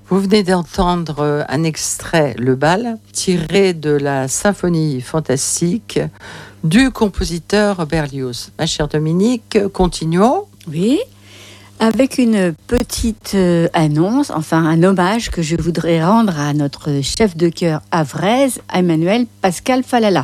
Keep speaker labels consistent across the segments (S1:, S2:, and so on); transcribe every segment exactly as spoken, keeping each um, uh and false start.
S1: Vous venez d'entendre un extrait, Le Bal, tiré de la symphonie fantastique du compositeur Berlioz. Ma chère Dominique, continuons.
S2: Oui, avec une petite euh, annonce, enfin un hommage que je voudrais rendre à notre chef de chœur havraise, Emmanuel Pascal Falala,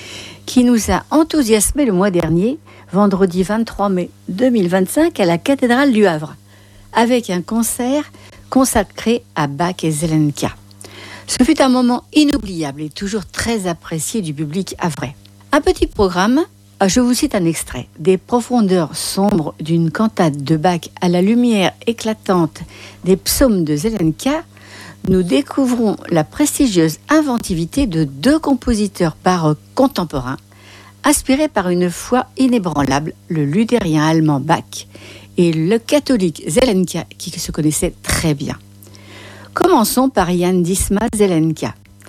S2: qui nous a enthousiasmé le mois dernier, vendredi vingt-trois mai deux mille vingt-cinq, à la cathédrale du Havre, avec un concert consacré à Bach et Zelenka. Ce fut un moment inoubliable et toujours très apprécié du public havrais. Un petit programme. Je vous cite un extrait. Des profondeurs sombres d'une cantate de Bach à la lumière éclatante des psaumes de Zelenka, nous découvrons la prestigieuse inventivité de deux compositeurs baroques contemporains, inspirés par une foi inébranlable, le luthérien allemand Bach et le catholique Zelenka, qui se connaissaient très bien. Commençons par Jan Disma Zelenka.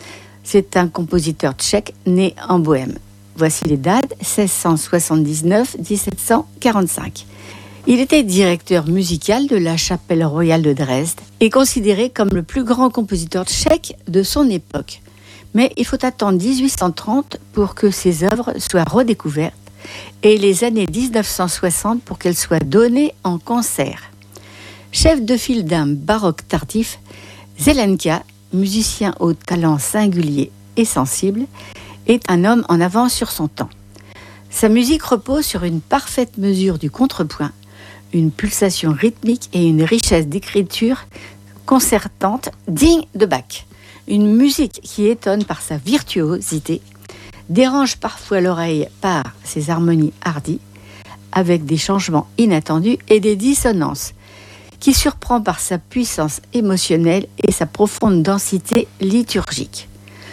S2: C'est un compositeur tchèque né en Bohême. Voici les dates, seize cent soixante-dix-neuf à dix-sept cent quarante-cinq. Il était directeur musical de la Chapelle royale de Dresde et considéré comme le plus grand compositeur tchèque de son époque. Mais il faut attendre dix-huit cent trente pour que ses œuvres soient redécouvertes et les années dix-neuf cent soixante pour qu'elles soient données en concert. Chef de file d'un baroque tardif, Zelenka, musicien au talent singulier et sensible, est un homme en avance sur son temps. Sa musique repose sur une parfaite mesure du contrepoint, une pulsation rythmique et une richesse d'écriture concertante digne de Bach. Une musique qui étonne par sa virtuosité, dérange parfois l'oreille par ses harmonies hardies, avec des changements inattendus et des dissonances, qui surprend par sa puissance émotionnelle et sa profonde densité liturgique.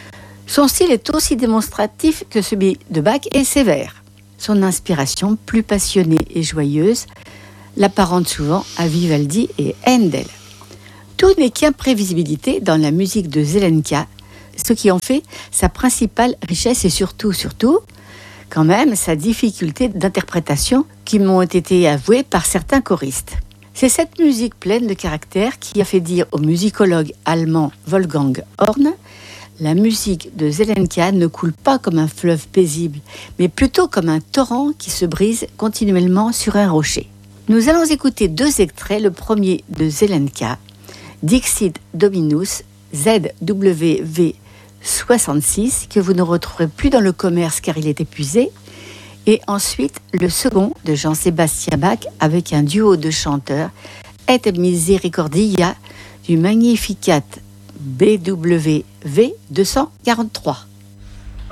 S2: Son style est aussi démonstratif que celui de Bach et sévère. Son inspiration, plus passionnée et joyeuse, l'apparente souvent à Vivaldi et Handel. Tout n'est qu'imprévisibilité dans la musique de Zelenka, ce qui en fait sa principale richesse et surtout, surtout, quand même, sa difficulté d'interprétation qui m'ont été avouées par certains choristes. C'est cette musique pleine de caractère qui a fait dire au musicologue allemand Wolfgang Horn: la musique de Zelenka ne coule pas comme un fleuve paisible, mais plutôt comme un torrent qui se brise continuellement sur un rocher. Nous allons écouter deux extraits, le premier de Zelenka, Dixit Dominus, Z W V soixante-six, que vous ne retrouverez plus dans le commerce car il est épuisé, et ensuite le second de Jean-Sébastien Bach avec un duo de chanteurs, Et Misericordia, du Magnificat B W V deux cent quarante-trois.